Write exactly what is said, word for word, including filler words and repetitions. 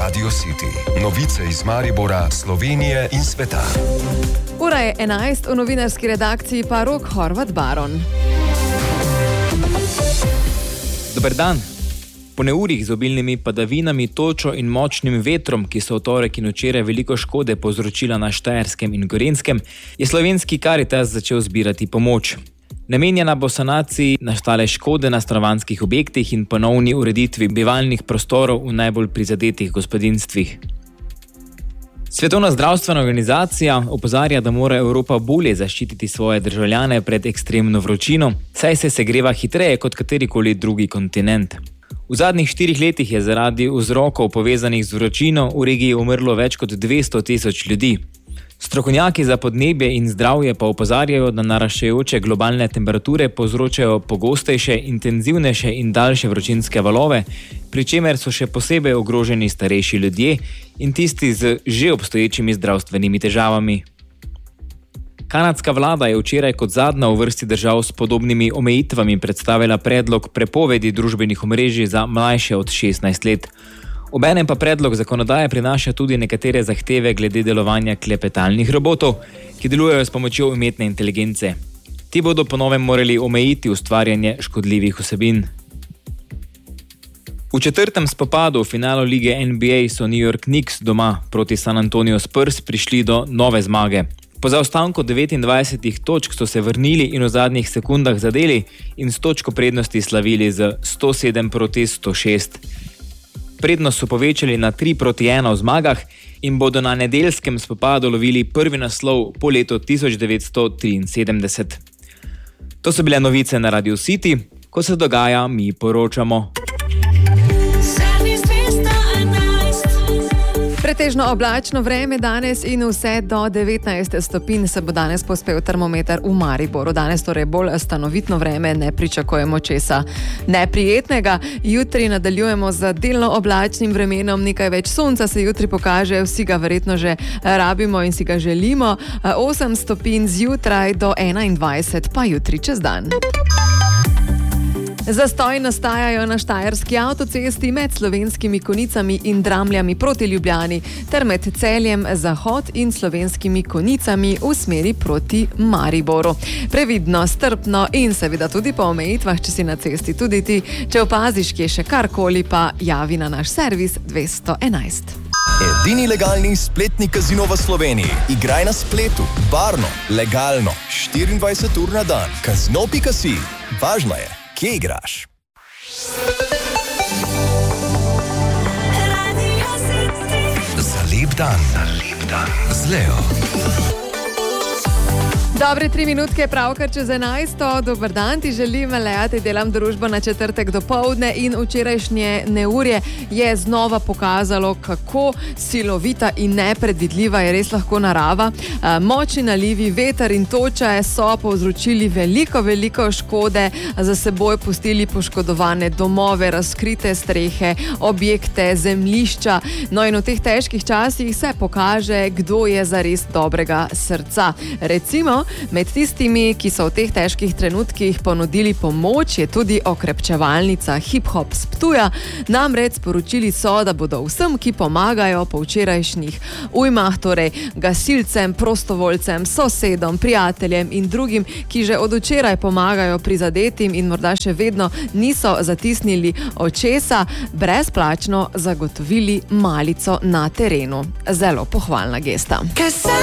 Radio City. Novice iz Maribora, Slovenije in sveta. Ura je enajst, v novinarski redakciji pa Rok Horvat Baron. Dober dan. Po neurjih z obilnimi padavinami, točo in močnim vetrom, ki so v torek in včeraj veliko škode povzročila na Štajerskem in Gorenjskem, je slovenski Karitas začel zbirati pomoč. Namenjena bo sanaciji nastale škode na stanovanjskih objektih in ponovni ureditvi bivalnih prostorov v najbolj prizadetih gospodinjstvih. Svetovna zdravstvena organizacija opozarja, da mora Evropa bolje zaščititi svoje državljane pred ekstremno vročino, saj se segreva hitreje kot katerikoli drugi kontinent. V zadnjih štirih letih je zaradi vzrokov povezanih z vročino v regiji umrlo več kot dvesto tisoč ljudi. Strokovnjaki za podnebje in zdravje pa opozarjajo, da naraščajoče globalne temperature povzročajo pogostejše, intenzivnejše in daljše vročinske valove, pri čemer so še posebej ogroženi starejši ljudje in tisti z že obstoječimi zdravstvenimi težavami. Kanadska vlada je včeraj kot zadnja v vrsti držav s podobnimi omejitvami predstavila predlog prepovedi družbenih omrežij za mlajše od šestnajst let. Obenem pa predlog zakonodaje prinaša tudi nekatere zahteve glede delovanja klepetalnih robotov, ki delujejo s pomočjo umetne inteligence. Ti bodo po novem morali omejiti ustvarjanje škodljivih vsebin. V četrtem spopadu v finalu lige N B A so New York Knicks doma proti San Antonio Spurs prišli do nove zmage. Po zaostanku devetindvajsetih točk so se vrnili in v zadnjih sekundah zadeli in s točko prednosti slavili z sto sedem proti sto šest. Prednost so povečali na tri proti ena v zmagah in bodo na nedeljskem spopadu lovili prvi naslov po letu tisoč devetsto triinsedemdeset. To so bile novice na Radio City, ko se dogaja, mi poročamo. Pretežno oblačno vreme danes in vse do devetnajst stopinj se bo danes povzpel termometer v Mariboru. Danes torej bolj stanovitno vreme, ne pričakujemo česa neprijetnega. Jutri nadaljujemo z delno oblačnim vremenom, nekaj več sonca se jutri pokaže, vsi ga verjetno že rabimo in si ga želimo. osem stopinj zjutraj do enaindvajset pa jutri čez dan. Zastoji nastajajo na štajerski avtocesti med Slovenskimi Konjicami in Dramljami proti Ljubljani ter med Celjem Zahod in Slovenskimi Konjicami v smeri proti Mariboru. Previdno, strpno in seveda tudi po omejitvah, če si na cesti tudi ti. Če opaziš, kje še karkoli, pa javi na naš servis dvesto enajst. Edini legalni spletni kazino v Sloveniji. Igraj na spletu, varno, legalno, štiriindvajset ur na dan. Kazino pika si. Važno je, kje igraš? Za lep dan, za lep dan z Leo. Dobre tri minutke, pravkar čez enajsto. Dober dan, ti želim, Lea, ti delam družbo na četrtek dopoldne in včerajšnje neurje je znova pokazalo, kako silovita in nepredvidljiva je res lahko narava. Močni nalivi, veter in toča so povzročili veliko, veliko škode, za seboj pustili poškodovane domove, razkrite strehe, objekte, zemljišča. No in v teh težkih časih se pokaže, kdo je zares dobrega srca. Recimo, med tistimi, ki so v teh težkih trenutkih ponudili pomoč, je tudi okrepčevalnica Hip Hop s Ptuja. Namreč sporočili so, da bodo vsem, ki pomagajo po včerajšnjih ujmah, torej gasilcem, prostovoljcem, sosedom, prijateljem in drugim, ki že od včeraj pomagajo prizadetim in morda še vedno niso zatisnili očesa, brezplačno zagotovili malico na terenu. Zelo pohvalna gesta.